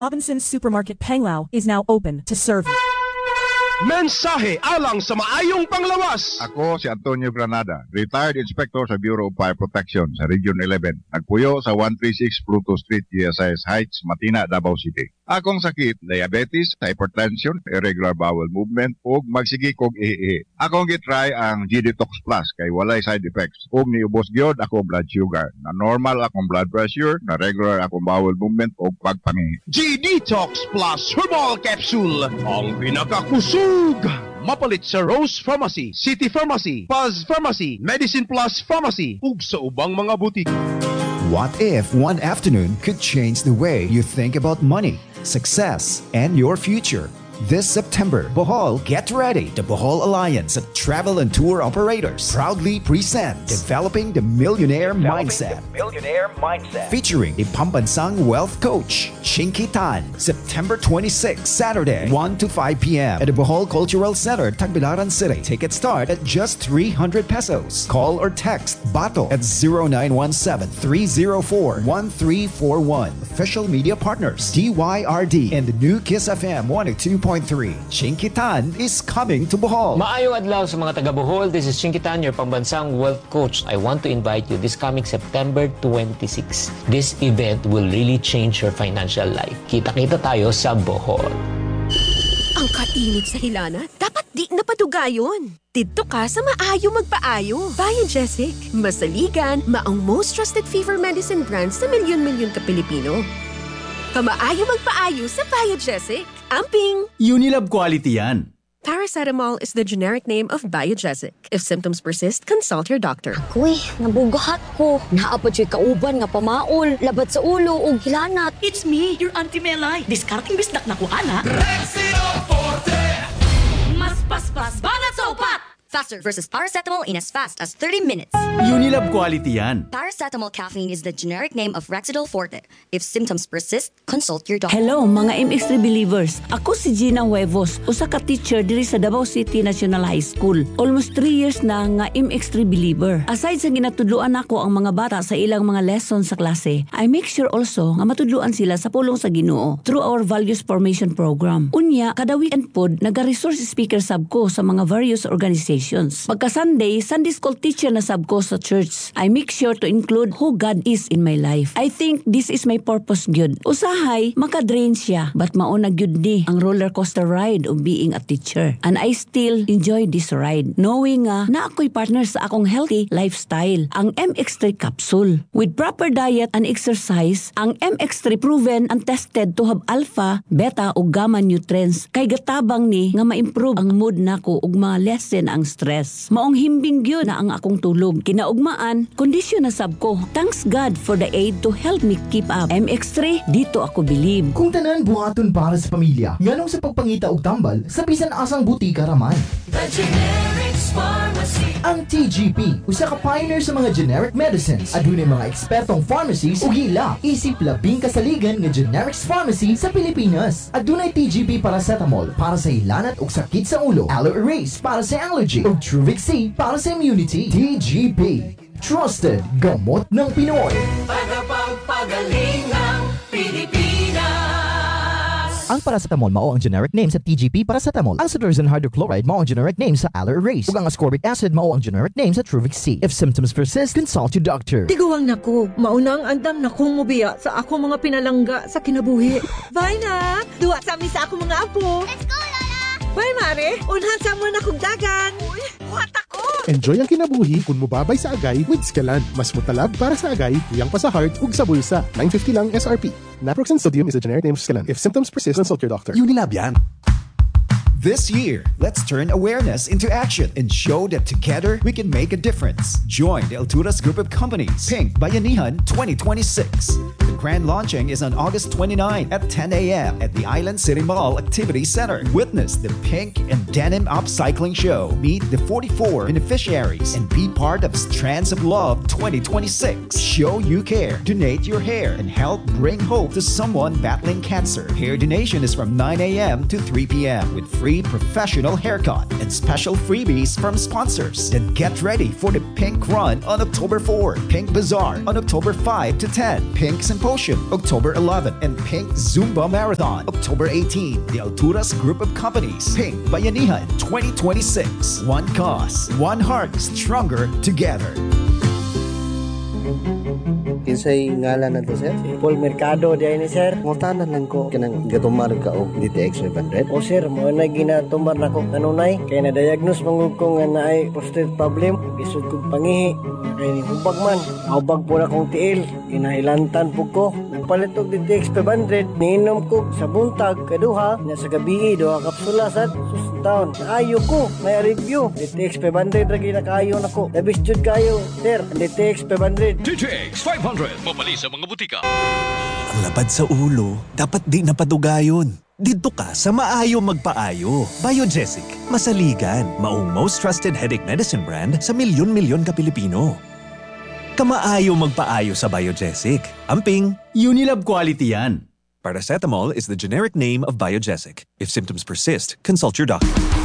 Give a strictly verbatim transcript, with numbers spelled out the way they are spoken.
Robinson's Supermarket Panglao is now open to serve you. Mensahe alang sa maayong panglawas. Ako si Antonio Granada, retired inspector sa Bureau of Fire Protection sa Region eleven. Nagpuyo sa one thirty-six Pluto Street, G S I S Heights, Matina, Davao City. Akong sakit, diabetes, hypertension, irregular bowel movement, ug magsigi kog ihi. Akong gitry ang G-Detox Plus kay walay side effects. Ug niubos gyud akong blood sugar. Na normal akong blood pressure, na regular akong bowel movement ug pagpangihi. G-Detox Plus Herbal Capsule, ang pinakakusog. Mapalit sa Rose Pharmacy, City Pharmacy, Paz Pharmacy, Medicine Plus Pharmacy, ug sa ubang mga butik. What if one afternoon could change the way you think about money, success, and your future? This September, Bohol, get ready. The Bohol Alliance of Travel and Tour Operators proudly presents Developing the Millionaire Developing Mindset. The Millionaire Mindset. Featuring the Pambansang Wealth Coach, Chinky Tan, September twenty-sixth, Saturday, one to five p.m. at the Bohol Cultural Center, Tagbilaran City. Tickets start at just three hundred pesos. Call or text Bato at zero nine one seven, three zero four, one three four one. Official media partners, D Y R D and the new Kiss F M one oh two point three. Chinky Tan is coming to Bohol. Maayong adlaw sa mga taga Bohol. This is Chinky Tan, your Pambansang Wealth Coach. I want to invite you this coming September twenty-sixth. This event will really change your financial life. Kita-kita tayo sa Bohol. Ang kainit sa Hilana, dapat di napadugayon. Dito ka sa maayo magpaayo. Biogesic, masaligan, maong most trusted fever medicine brand sa milyon-milyon ka Pilipino. Kamaayo magpaayo sa Biogesic. Amping! Unilab quality yan. Paracetamol is the generic name of Biogesic. If symptoms persist, consult your doctor. Uy, nabugahat ko. Naapad siya kauban nga pamaol, labat sa ulo o hilanat. It's me, your Auntie Melay. Discarding bisdak na kuana. Rexino Forte! Mas paspas banat sa upat! Faster versus paracetamol in as fast as thirty minutes. Unilab quality yan. Paracetamol caffeine is the generic name of Rexidol Forte. If symptoms persist, consult your doctor. Hello mga M X three believers. Ako si Gina Huevos, usa ka teacher diri sa Davao City National High School. Almost three years na nga M X three believer. Aside sa ginatudluan ako ang mga bata sa ilang mga lessons sa klase, I make sure also nga matudluan sila sa pulong sa Ginoo through our Values Formation Program. Unya, kada weekend pod, naga-resource speaker sab ko sa mga various organizations. Pagka Sunday, Sunday school teacher na sab ko sa church. I make sure to include who God is in my life. I think this is my purpose gyud. Usahay, makadrain siya, but mauna gyud ni ang roller coaster ride of being a teacher. And I still enjoy this ride, knowing nga na ako'y partner sa akong healthy lifestyle, ang M X three capsule. With proper diet and exercise, ang M X three proven and tested to have alpha, beta ug gamma nutrients kay gatabang ni nga ma-improve ang mood nako ug ma-lessen ang stress. Maong himbing gyud na ang akong tulog. Kinaugmaan, kondisyon na sab ko. Thanks God for the aid to help me keep up. M X three, dito ako believe. Kung tanan buhaton para sa pamilya, nganong sa pagpangita og tambal, sa bisan asang butika raman. The Generics Pharmacy. Ang T G P, usa ka pioneer sa mga generic medicines. Adunay mga ekspertong pharmacies ug hila, isip labing kasaligan nga generics pharmacy sa Pilipinas. Adunay T G P paracetamol para sa hilanat ug sakit sa ulo, Aloe Erase para sa allergy, ug Truvix C para sa immunity. T G P, trusted gamot ng Pinoy. Tagapagpagaling ng Pilipinas. Ang paracetamol mao ang generic name sa T G P paracetamol. Ang cetirizine hydrochloride mao ang generic name sa Aloe Erase. Ug ang ascorbic acid mao ang generic name sa Truvix C. If symptoms persist, consult your doctor. Tiguang nako, maunang andam na kong mubiya sa ako mga pinalangga sa kinabuhi. Bye na! Duwa sa amin sa ako mga apo. Let's go, Lola! Bye, Mare! Unhan sa mo na kong dagan. Uy, buhat ako! Enjoy ang kinabuhi kung mubabay sa agay with Scalan. Mas mutalab para sa agay, tuyang pa sa heart, ug sa bulsa. nine fifty lang S R P. Naproxen sodium is a generic name of Scalan. If symptoms persist, consult your doctor. Unilab yan. This year, let's turn awareness into action and show that together we can make a difference. Join the Alturas Group of Companies, Pink Bayanihan twenty twenty-six. The grand launching is on August twenty-ninth at ten a.m. at the Island City Mall Activity Center. Witness the Pink and Denim Upcycling Show. Meet the forty-four beneficiaries and be part of Strands of Love twenty twenty-six. Show you care, donate your hair, and help bring hope to someone battling cancer. Hair donation is from nine a.m. to three p.m. with free free professional haircut, and special freebies from sponsors. Then get ready for the Pink Run on October fourth, Pink Bazaar on October fifth to tenth, Pink Symposium October eleventh, and Pink Zumba Marathon October eighteenth. The Alturas Group of Companies, Pink Bayanihan twenty twenty-six. One cause, one heart, stronger together. Kinsay ngalan na to, sir? Paul Mercado diay ni, sir. Ngutanan lang ko kanang gatumar ka og D T X five hundred. O sir, mo na ginatumar na ko kanunay kay na diagnose mangud ko nga naay prostate problem, bisod kog pangihi. Kay ni hubag man, hubag po na kong tiil, ginahilantan po ko. Nagpalit og D T X five hundred, niinom ko sa buntag kaduha na sa gabi duha kapsula sad sustaon. Ayo ko, may review. D T X five hundred ra ginakaayo nako. Labis jud kayo, sir. D T X five hundred. D T X five hundred. Mabali sa mga butika. Ang labad sa ulo, dapat di napadugayon. Dito ka sa Maayo Magpaayo. Biogesic, masaligan, maong most trusted headache medicine brand sa milyon-milyon ka Pilipino. Kamaayo Magpaayo sa Biogesic. Amping, Unilab quality yan. Paracetamol is the generic name of Biogesic. If symptoms persist, consult your doctor.